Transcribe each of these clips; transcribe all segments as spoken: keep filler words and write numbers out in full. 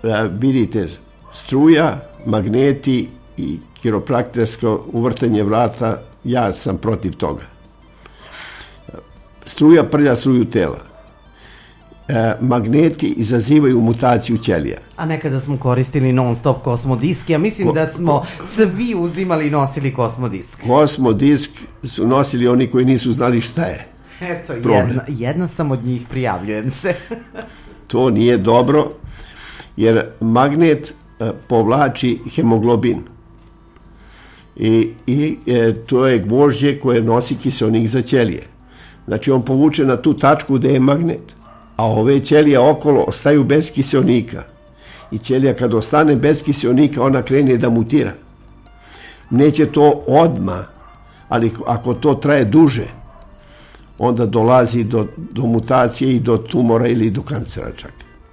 vidite, struja, magneti i kiropraktersko uvrtanje vrata, ja sam protiv toga. Struja prlja struju tela. E, magneti izazivaju mutaciju ćelija. A nekada smo koristili non-stop kosmodisk, ja mislim ko, da smo ko, svi uzimali i nosili kosmodisk. Kosmodisk su nosili oni koji nisu znali šta je. Eto, jedna, jedna sam od njih, prijavljujem se. To nije dobro, jer magnet e, povlači hemoglobin. I, i e, to je gvožđe koje nosi kiseonik za ćelije. Znači on povuče na tu tačku gde je magnet, a ove ćelije okolo ostaju bez kiseonika. I ćelija kad ostane bez kiseonika, ona krene da mutira. Neće to odmah, ali ako to traje duže, onda dolazi do, do mutacije i do tumora ili do kancera čak.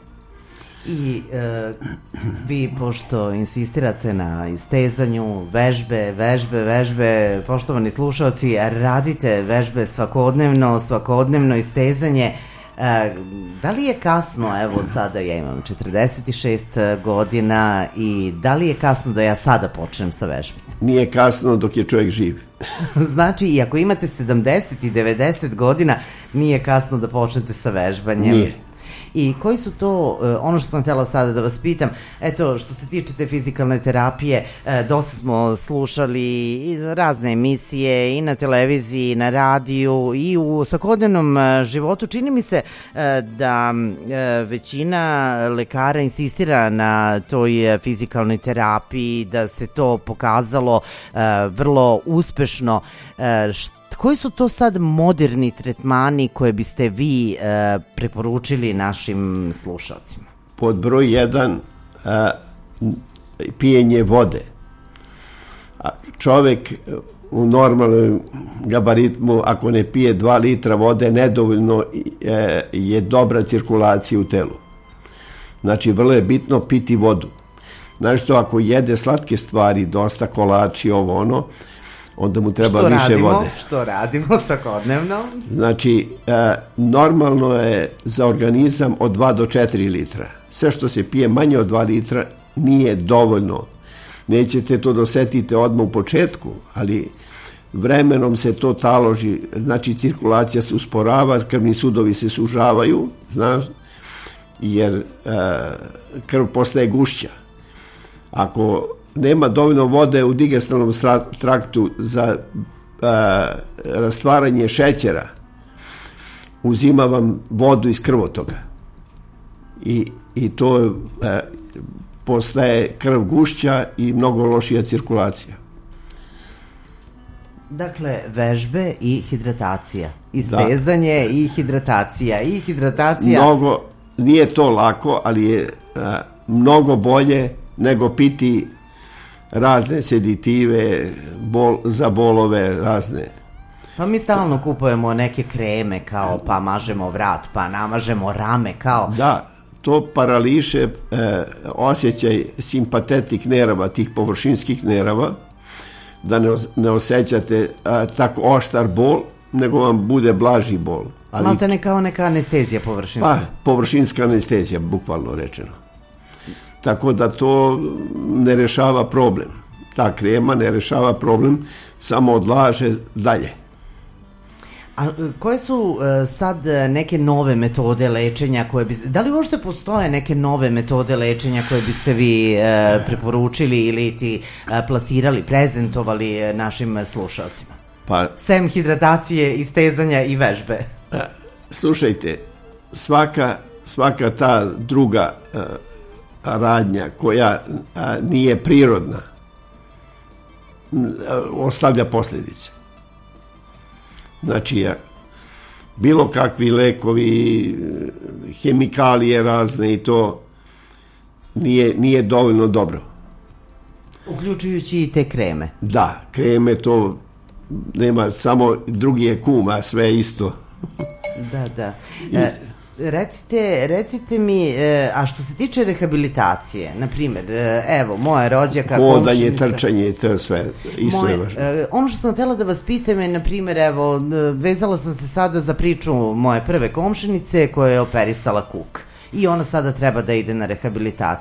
I e, vi, pošto insistirate na istezanju, vežbe, vežbe, vežbe, poštovani slušalci, radite vežbe svakodnevno, svakodnevno istezanje. E, da li je kasno, evo sada ja imam četrdeset šest godina, i da li je kasno da ja sada počnem sa vežbanjem? Nije kasno dok je čovjek živ. Znači, i ako imate sedamdeset i devedeset godina, nije kasno da počnete sa vežbanjem? Nije. I koji su to, ono što sam htjela sada da vas pitam, eto, što se tiče te fizikalne terapije, dosta smo slušali razne emisije i na televiziji, i na radiju, i u svakodnevnom životu. Čini mi se da većina lekara insistira na toj fizikalnoj terapiji, da se to pokazalo vrlo uspešno. Koji su to sad moderni tretmani koje biste vi e, preporučili našim slušalcima? Pod broj jedan, a, pijenje vode. A čovjek u normalnom gabaritmu, ako ne pije dva litra vode, nedovoljno e, je dobra cirkulacija u telu. Znači, vrlo je bitno piti vodu. Znači, što ako jede slatke stvari, dosta kolači, ovo ono, onda mu treba što više radimo, vode. Što radimo svakodnevno? Znači, e, normalno je za organizam od dva do četiri litra. Sve što se pije manje od dva litra nije dovoljno. Nećete to dosetiti odmah u početku, ali vremenom se to taloži, znači cirkulacija se usporava, krvni sudovi se sužavaju, znaš, jer e, krv postaje gušća. Ako nema dovoljno vode u digestivnom traktu za a, rastvaranje šećera, uzima vam vodu iz krvotoka. I, i to a, postaje krv gušća i mnogo lošija cirkulacija. Dakle, vežbe i hidratacija. Istezanje da. i hidratacija. I hidratacija. Mnogo, nije to lako, ali je a, mnogo bolje nego piti razne seditive, bol, za bolove, razne. Pa mi stalno kupujemo neke kreme, kao pa mažemo vrat, pa namažemo rame, kao. Da, to parališe e, osjećaj simpatetik nerava, tih površinskih nerava, da ne, ne osjećate a, tako oštar bol, nego vam bude blaži bol. Ali malte ne kao neka anestezija površinska. Pa, površinska anestezija, bukvalno rečeno. Tako da to ne rešava problem. Ta krema ne rešava problem, samo odlaže dalje. A koje su uh, sad neke nove metode lečenja koje bi... Da li uopšte postoje neke nove metode lečenja koje biste vi uh, preporučili ili ti uh, plasirali, prezentovali uh, našim slušalcima? Pa, sem hidratacije, istezanja i vežbe. Uh, slušajte, svaka, svaka ta druga uh, radnja koja a, nije prirodna a, ostavlja posljedice. Znači, a, bilo kakvi lekovi, hemikalije razne i to nije, nije dovoljno dobro. Uključujući i te kreme. Da, kreme to nema, samo drugi je kum, a sve isto. Da, da. E, recite, recite mi, a što se tiče rehabilitacije, na primjer, evo, moja rođaka, hodanje, trčanje, to sve isto moje, je važno. Ono što sam htjela da vas pitam je, na primjer, evo, vezala sam se sada za priču moje prve komšinice koja je operisala kuk. I ona sada treba da ide na rehabilitaciju.